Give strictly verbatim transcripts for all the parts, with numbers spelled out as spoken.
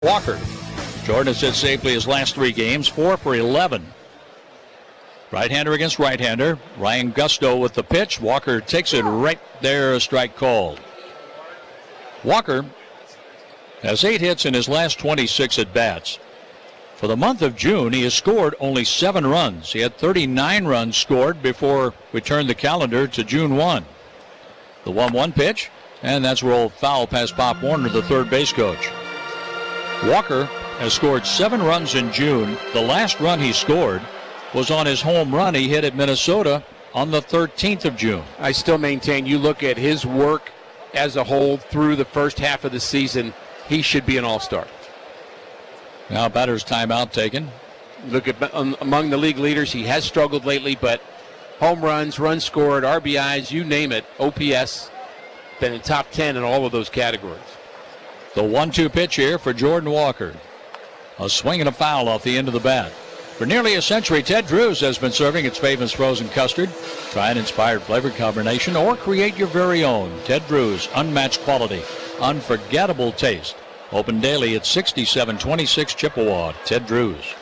Walker. Jordan has hit safely his last three games, four for eleven. Right-hander against right-hander. Ryan Gusto with the pitch. Walker takes it right there, a strike called. Walker has eight hits in his last twenty-six at-bats. For the month of June, he has scored only seven runs. He had thirty-nine runs scored before we turned the calendar to June first. The one one pitch, and that's rolled foul past Pop Warner, the third base coach. Walker has scored seven runs in June. The last run he scored was on his home run he hit at Minnesota on the thirteenth of June. I still maintain, you look at his work as a whole through the first half of the season, he should be an all-star. Now batter's timeout taken. Look at um, among the league leaders, he has struggled lately, but home runs, runs scored, R B Is, you name it, O P S, been in top ten in all of those categories. The one two pitch here for Jordan Walker. A swing and a foul off the end of the bat. For nearly a century, Ted Drewes has been serving its famous frozen custard. Try an inspired flavor combination or create your very own. Ted Drewes, unmatched quality, unforgettable taste. Open daily at sixty-seven twenty-six Chippewa. Ted Drewes.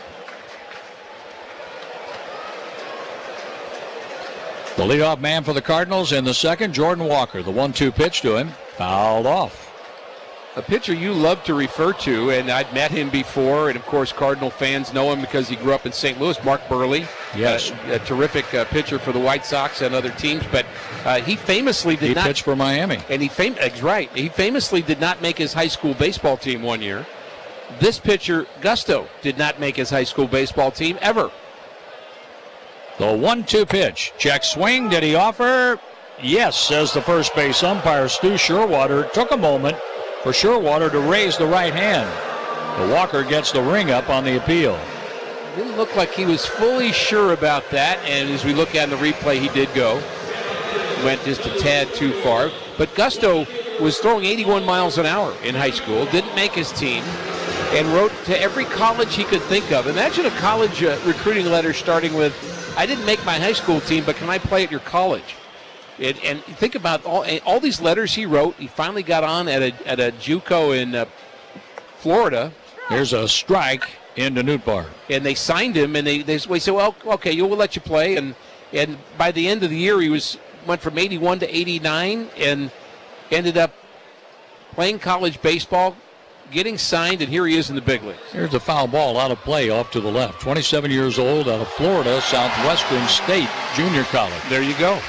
The leadoff man for the Cardinals in the second, Jordan Walker. The one two pitch to him, fouled off. A pitcher you love to refer to, and I'd met him before, and of course Cardinal fans know him because he grew up in Saint Louis, Mark Burley. Yes. Uh, a terrific uh, pitcher for the White Sox and other teams, but uh, he famously did he not... He pitched for Miami. And he fam- right. He famously did not make his high school baseball team one year. This pitcher, Gusto, did not make his high school baseball team ever. The one two pitch. Check swing. Did he offer? Yes, says the first base umpire, Stu Sherwater. Took a moment for Sherwater to raise the right hand. The Walker gets the ring up on the appeal. Didn't look like he was fully sure about that, and as we look at the replay, he did go. Went just a tad too far. But Gusto was throwing eighty-one miles an hour in high school, didn't make his team, and wrote to every college he could think of. Imagine a college uh, recruiting letter starting with, I didn't make my high school team, but can I play at your college? And, and think about all all these letters he wrote. He finally got on at a at a JUCO in uh, Florida. Here's a strike into Nootbaar. And they signed him, and they they said, well, okay, we'll let you play. And and by the end of the year, he was went from eighty-one to eighty-nine, and ended up playing college baseball, getting signed, and here he is in the big leagues. Here's a foul ball out of play off to the left. twenty-seven years old, out of Florida Southwestern State Junior College. There you go.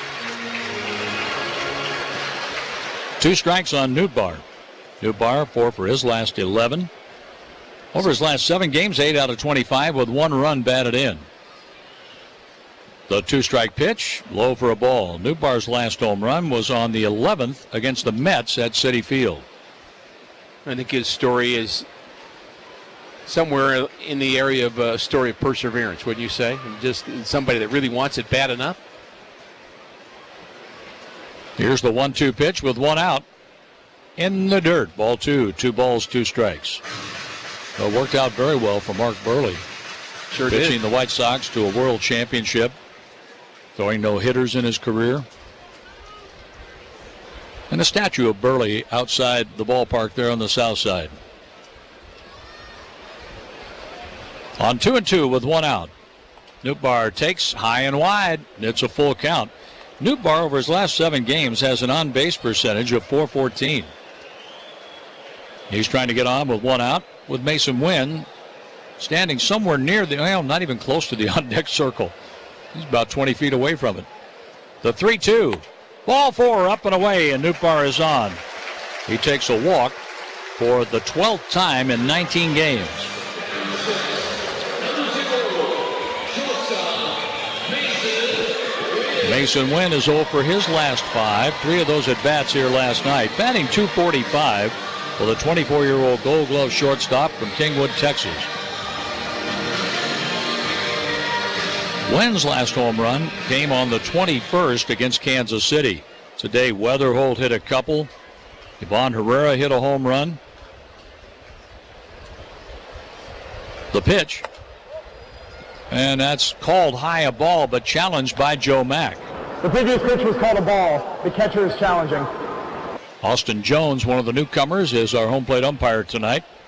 Two strikes on Nootbaar. Nootbaar, four for his last eleven. Over his last seven games, eight out of twenty-five with one run batted in. The two-strike pitch, low for a ball. Nootbaar's last home run was on the eleventh against the Mets at Citi Field. I think his story is somewhere in the area of a story of perseverance, wouldn't you say? Just somebody that really wants it bad enough. Here's the one two pitch with one out in the dirt. Ball two, two balls, two strikes. Well, worked out very well for Mark Burley. Sure Pitching did. the White Sox to a world championship. Throwing no hitters in his career. And a statue of Burley outside the ballpark there on the south side. On two and two with one out. Nootbaar takes high and wide. It's a full count. Nootbaar over his last seven games has an on-base percentage of four fourteen. He's trying to get on with one out with Mason Wynn standing somewhere near the, well, not even close to the on-deck circle. He's about twenty feet away from it. The three two. Ball four up and away, and Nootbaar is on. He takes a walk for the twelfth time in nineteen games. Mason Wynn is oh for his last five. Three of those at-bats here last night. Batting two forty-five for the twenty-four-year-old Gold Glove shortstop from Kingwood, Texas. Wynn's last home run came on the twenty-first against Kansas City. Today, Weatherholt hit a couple. Ivan Herrera hit a home run. The pitch. And that's called high a ball, but challenged by Joe Mack. The previous pitch was called a ball. The catcher is challenging. Austin Jones, one of the newcomers, is our home plate umpire tonight.